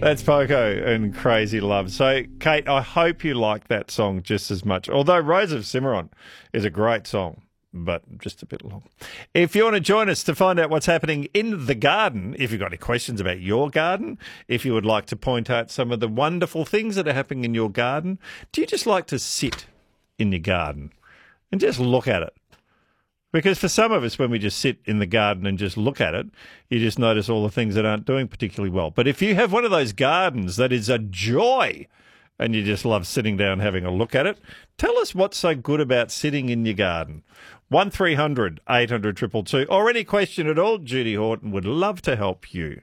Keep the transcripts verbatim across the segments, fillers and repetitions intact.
That's Poco and Crazy Love. So, Kate, I hope you like that song just as much. Although Rose of Cimarron is a great song, but just a bit long. If you want to join us to find out what's happening in the garden, if you've got any questions about your garden, if you would like to point out some of the wonderful things that are happening in your garden, do you just like to sit in your garden and just look at it? Because for some of us, when we just sit in the garden and just look at it, you just notice all the things that aren't doing particularly well. But if you have one of those gardens that is a joy and you just love sitting down having a look at it, tell us what's so good about sitting in your garden. one three hundred eight hundred two two two. Or any question at all, Judy Horton would love to help you.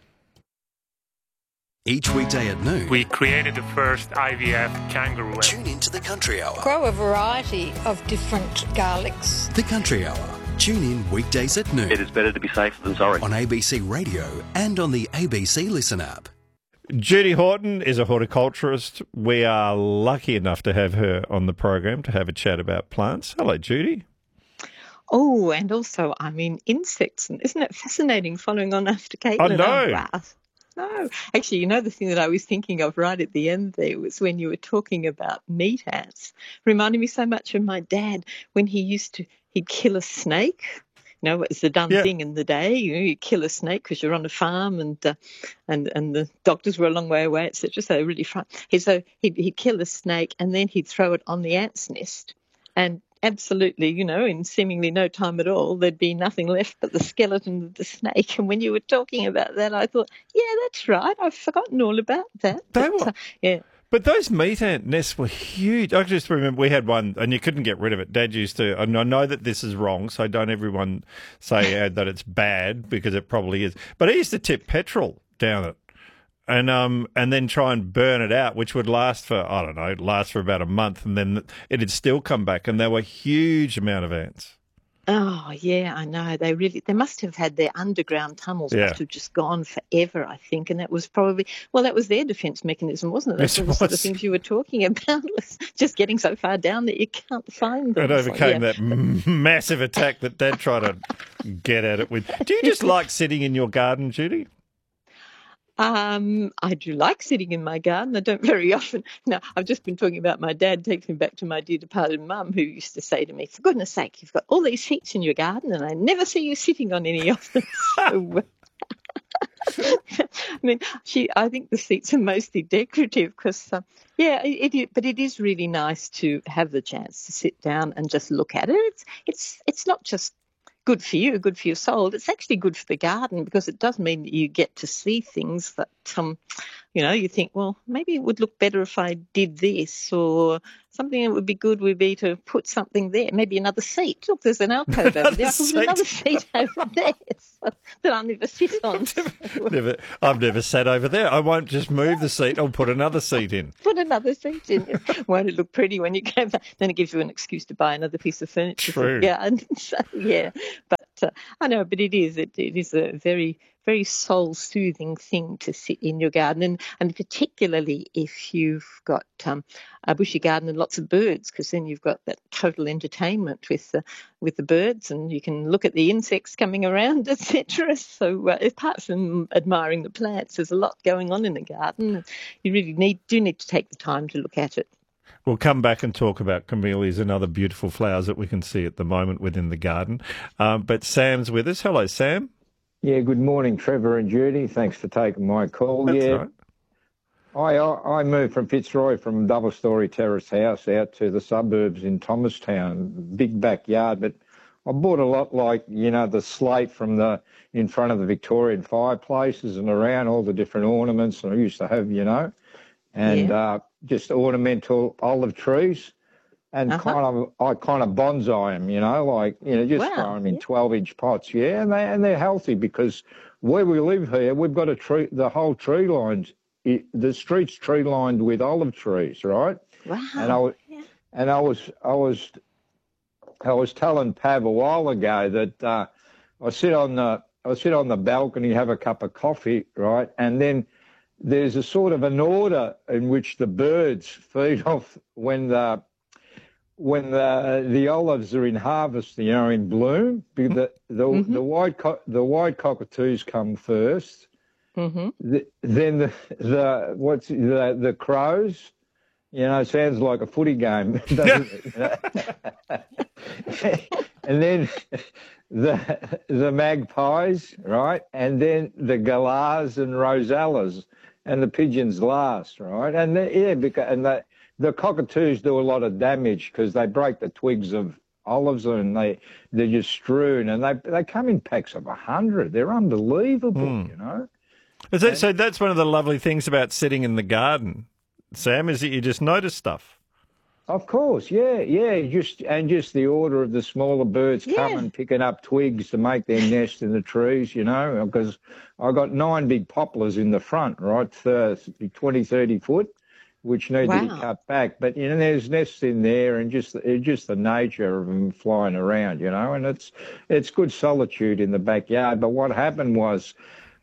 Each weekday at noon, we created the first I V F kangaroo. Tune into the Country Hour. Grow a variety of different garlics. The Country Hour. Tune in weekdays at noon. It is better to be safe than sorry. On A B C Radio and on the A B C Listen app. Judy Horton is a horticulturist. We are lucky enough to have her on the program to have a chat about plants. Hello, Judy. Oh, and also, I mean, insects. Isn't it fascinating following on after Caitlin? I know. Oh, wow. No, actually, you know, the thing that I was thinking of right at the end there was when you were talking about meat ants. Reminded me so much of my dad when he used to, he'd kill a snake. You know, it was the done yeah. thing in the day. You know, you kill a snake because you're on a farm and uh, and and the doctors were a long way away, et cetera. So they were really frightened. So he'd, he'd kill a snake and then he'd throw it on the ant's nest. And absolutely, you know, in seemingly no time at all, there'd be nothing left but the skeleton of the snake. And when you were talking about that, I thought, yeah, that's right. I've forgotten all about that. They but, were, uh, yeah. But those meat ant nests were huge. I just remember we had one, and you couldn't get rid of it. Dad used to, and I know that this is wrong, so don't everyone say uh, that it's bad, because it probably is. But he used to tip petrol down it. And um and then try and burn it out, which would last for, I don't know, last for about a month, and then it'd still come back, and there were a huge amount of ants. Oh, yeah, I know. They really, they must have had their underground tunnels, yeah. must have just gone forever, I think. And that was probably, well, that was their defence mechanism, wasn't it? That's Yes, all the it sort of was. things you were talking about, just getting so far down that you can't find them. It overcame yeah. that m- massive attack that Dad tried to get at it with. Do you just like sitting in your garden, Judy? Um, I do like sitting in my garden. I don't very often. No, I've just been talking about my dad. Takes me back to my dear departed mum, who used to say to me, "For goodness sake, you've got all these seats in your garden, and I never see you sitting on any of them." So, I mean, she. I think the seats are mostly decorative because, uh, yeah, it, it. But it is really nice to have the chance to sit down and just look at it. It's it's it's not just good for you, good for your soul. It's actually good for the garden because it does mean that you get to see things that, um, you know, you think, well, maybe it would look better if I did this, or something that would be good would be to put something there, maybe another seat. Look, there's an alcove over there. I put another seat over there so, that I'll never sit on. I've never, I've never sat over there. I won't just move the seat. I'll put another seat in. Put another seat in. Won't it look pretty when you go back? Then it gives you an excuse to buy another piece of furniture. True. Yeah, and so, yeah. But uh, I know, but it is. It, it is a very, very soul-soothing thing to sit in your garden, and, and particularly if you've got um, a bushy garden and lots of birds, because then you've got that total entertainment with the with the birds, and you can look at the insects coming around, et cetera. So uh, apart from admiring the plants, there's a lot going on in the garden. You really need do need to take the time to look at it. We'll come back and talk about camellias and other beautiful flowers that we can see at the moment within the garden. Um, but Sam's with us. Hello, Sam. Yeah, good morning, Trevor and Judy. Thanks for taking my call. That's yeah, right. I I moved from Fitzroy from a double-storey terrace house out to the suburbs in Thomastown, big backyard. But I bought a lot like, you know, the slate from the in front of the Victorian fireplaces and around, all the different ornaments I used to have, you know, and Yeah. uh, just ornamental olive trees. And Uh-huh. kind of, I kind of bonsai them, you know, like, you know, just Wow, throw them in yeah. twelve-inch pots, yeah, and, they, and they're healthy because where we live here, we've got a tree, the whole tree lines, it, the street's tree lined with olive trees, right? Wow. And I, was- Yeah. and I was, I was, I was telling Pav a while ago that uh, I sit on the, I sit on the balcony, have a cup of coffee, right, and then there's a sort of an order in which the birds feed off when the when the the olives are in harvest, you know, in bloom. The the Mm-hmm. the white co- the white cockatoos come first, Mm-hmm. The, then the the what's the the crows, you know, sounds like a footy game, doesn't it? You know? And then the the magpies, right? And then the galahs and rosellas, and the pigeons last, right? And the, yeah, because and the the cockatoos do a lot of damage because they break the twigs of olives and they they're just strewn, and they they come in packs of a hundred. They're unbelievable, Mm. you know. Is that, so that's one of the lovely things about sitting in the garden, Sam, is that you just notice stuff. Of course, yeah, yeah. Just and just the order of the smaller birds Yeah. coming, picking up twigs to make their nest in the trees, you know, because I got nine big poplars in the front, right, uh, twenty, thirty foot, which need to be Wow. cut back. But, you know, there's nests in there and just just the nature of them flying around, you know, and it's it's good solitude in the backyard. But what happened was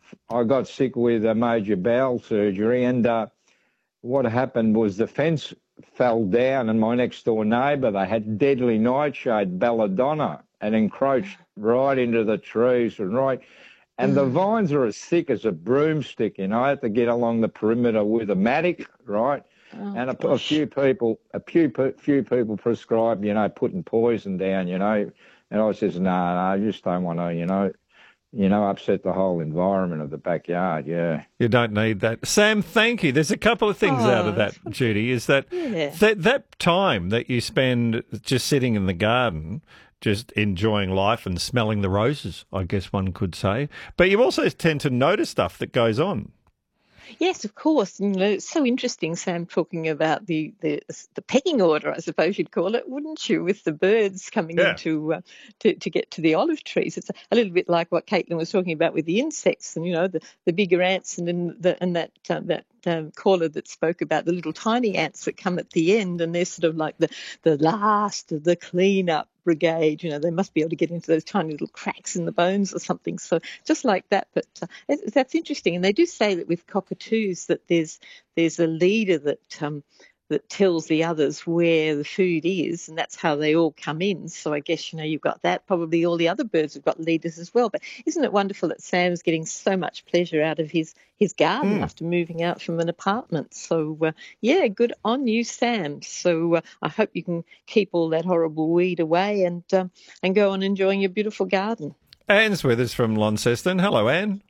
I got sick with a major bowel surgery, and uh, what happened was the fence fell down, and my next door neighbour, they had deadly nightshade belladonna and encroached right into the trees and right, and the vines are as thick as a broomstick. You know, I had to get along the perimeter with a mattock, right? Oh, and a, a gosh. few people, a few few people prescribed, you know, putting poison down, you know, and I says, no, no, I just don't want to, you know. You know, upset the whole environment of the backyard, yeah. You don't need that. Sam, thank you. There's a couple of things out of Oh, that, Judy, is that, Yeah. that that time that you spend just sitting in the garden, just enjoying life and smelling the roses, I guess one could say. But you also tend to notice stuff that goes on. Yes, of course. You know, it's so interesting, Sam, talking about the, the the pecking order, I suppose you'd call it, wouldn't you, with the birds coming Yeah. in to, uh, to to get to the olive trees. It's a little bit like what Caitlin was talking about with the insects, and you know, the, the bigger ants, and then the and that uh, that um, caller that spoke about the little tiny ants that come at the end, and they're sort of like the the last of the cleanup brigade. You know, they must be able to get into those tiny little cracks in the bones or something. So just like that. But uh, it, that's interesting. And they do say that with cockatoos that there's there's a leader that um, that tells the others where the food is, and that's how they all come in. So I guess, you know, you've got that. Probably all the other birds have got leaders as well. But isn't it wonderful that Sam's getting so much pleasure out of his, his garden Mm. after moving out from an apartment? So, uh, yeah, good on you, Sam. So uh, I hope you can keep all that horrible weed away and um, and go on enjoying your beautiful garden. Anne's with us from Launceston. Hello, Anne.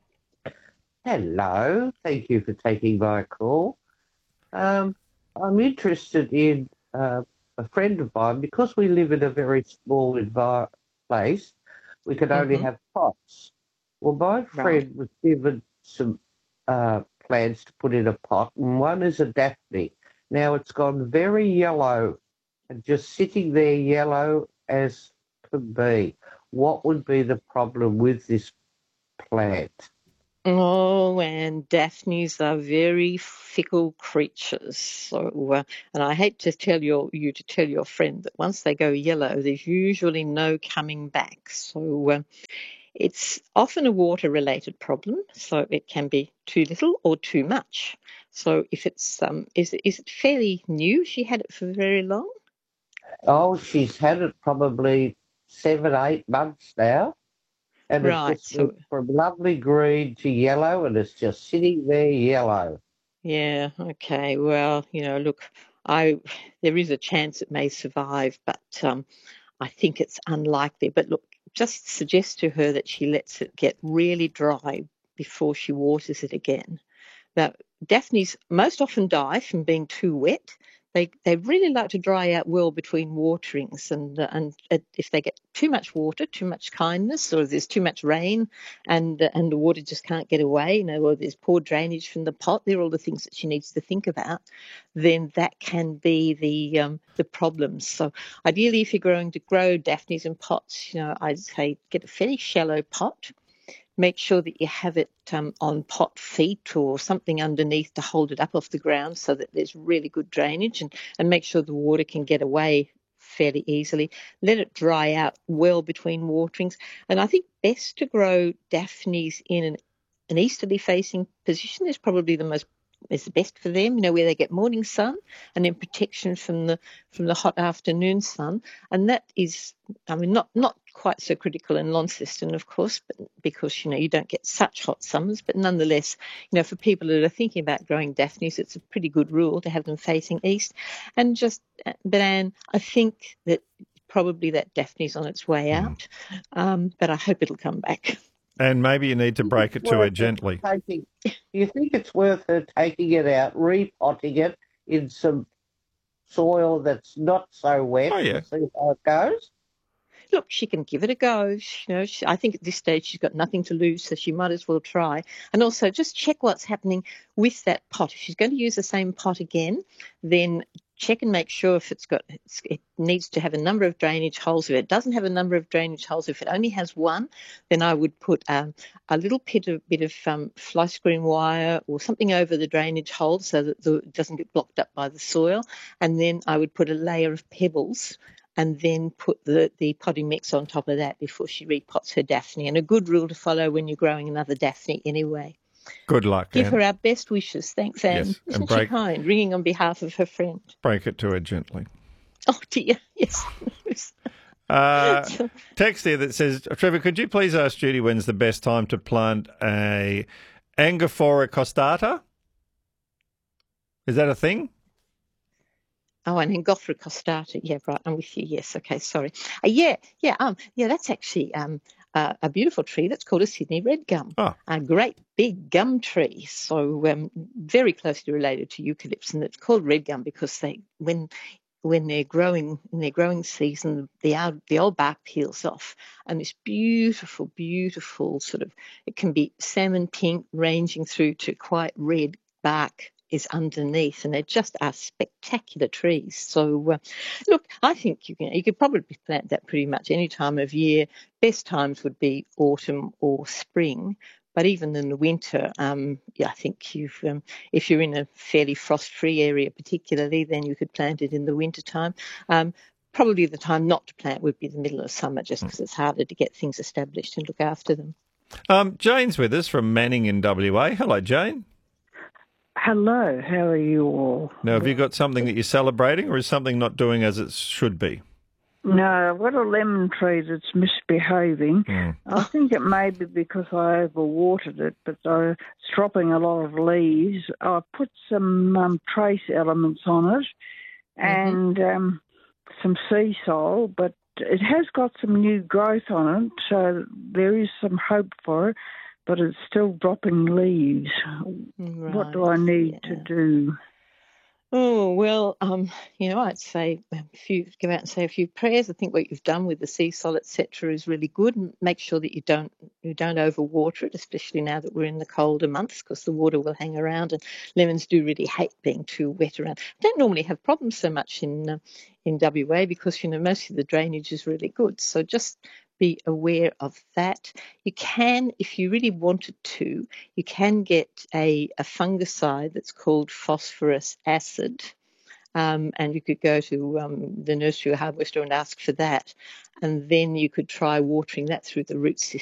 Hello. Thank you for taking my call. Um, I'm interested in uh, a friend of mine, because we live in a very small envi- place, we can only Mhm. have pots. Well, my friend was given some uh, plants to put in a pot, and one is a Daphne. Now it's gone very yellow and just sitting there yellow as could be. What would be the problem with this plant? Oh, and Daphnes are very fickle creatures. So, uh, and I hate to tell your, you to tell your friend that once they go yellow, there's usually no coming back. So, uh, it's often a water-related problem. So it can be too little or too much. So if it's um, is it is it fairly new? She had it for very long. Oh, she's had it probably seven, eight months now. And Right, it's just so- went from lovely green to yellow, and it's just sitting there yellow. Yeah, okay. Well, you know, look, I there is a chance it may survive, but um, I think it's unlikely. But look, just suggest to her that she lets it get really dry before she waters it again. Now, Daphnes most often die from being too wet. They they really like to dry out well between waterings, and uh, and uh, if they get too much water, too much kindness, or if there's too much rain, and uh, and the water just can't get away, you know, or there's poor drainage from the pot, they're all the things that she needs to think about. Then that can be the um, the problem. So ideally, if you're going to grow Daphnes in pots, you know, I'd say get a fairly shallow pot. Make sure that you have it um, on pot feet or something underneath to hold it up off the ground so that there's really good drainage, and, and make sure the water can get away fairly easily. Let it dry out well between waterings. And I think best to grow Daphnes in an, an easterly facing position is probably the most is best for them, you know, where they get morning sun and then protection from the from the hot afternoon sun. And that is, I mean, not, not quite so critical in Launceston, of course, but because, you know, you don't get such hot summers. But nonetheless, you know, for people that are thinking about growing Daphnes, it's a pretty good rule to have them facing east. And just, but Anne, I think that probably that Daphne's on its way out, um, but I hope it'll come back. And maybe you need to break it to her gently. Taking, do you think it's worth her taking it out, repotting it in some soil that's not so wet, Oh, yeah. and see how it goes? Look, she can give it a go. You know, she, I think at this stage she's got nothing to lose, so she might as well try. And also just check what's happening with that pot. If she's going to use the same pot again, then check and make sure if it's got, it's, it needs to have a number of drainage holes. If it doesn't have a number of drainage holes, if it only has one, then I would put um, a little bit of, bit of um, fly screen wire or something over the drainage hole so that the, it doesn't get blocked up by the soil. And then I would put a layer of pebbles and then put the, the potting mix on top of that before she repots her Daphne. And a good rule to follow when you're growing another Daphne anyway. Good luck, Give Anne. her our best wishes. Thanks, Anne. Yes, and Isn't break- she kind? Ringing on behalf of her friend. Break it to her gently. Oh, dear. Yes. Uh, text here that says, Trevor, could you please ask Judy when's the best time to plant a Angophora costata? Is that a thing? Oh, and Angophora costata. Yeah, right. I'm with you. Yes. Okay. Sorry. Uh, yeah. Yeah. Um. Yeah. That's actually um uh, a beautiful tree. That's called a Sydney red gum. Oh. A great big gum tree. So um, very closely related to eucalypts, and it's called red gum because they when when they're growing in their growing season, the old, the old bark peels off, and this beautiful, beautiful sort of, it can be salmon pink, ranging through to quite red bark is underneath, and they just are spectacular trees. So, uh, look, I think you can you could probably plant that pretty much any time of year. Best times would be autumn or spring. But even in the winter, um, yeah, I think you've, um, if you're in a fairly frost-free area particularly, then you could plant it in the winter time. Um, probably the time not to plant would be the middle of summer, just because it's harder to get things established and look after them. Um, Jane's with us from Manning in W A. Hello, Jane. Hello, how are you all? Now, have you got something that you're celebrating, or is something not doing as it should be? No, I've got a lemon tree that's misbehaving. Mm. I think it may be because I overwatered it, but uh, it's dropping a lot of leaves. I put some um, trace elements on it and mm-hmm. um, some sea salt, but it has got some new growth on it, so there is some hope for it, but it's still dropping leaves. Right. What do I need yeah. to do? Oh, well, um, you know, I'd say if you go out and say a few prayers, I think what you've done with the sea salt, et cetera, is really good. And make sure that you don't you don't overwater it, especially now that we're in the colder months, because the water will hang around, and lemons do really hate being too wet around. I don't normally have problems so much in uh, in W A because, you know, most of the drainage is really good. So just be aware of that. You can, if you really wanted to, you can get a, a fungicide that's called phosphorus acid, um, and you could go to um, the nursery or hardware store and ask for that, and then you could try watering that through the root system.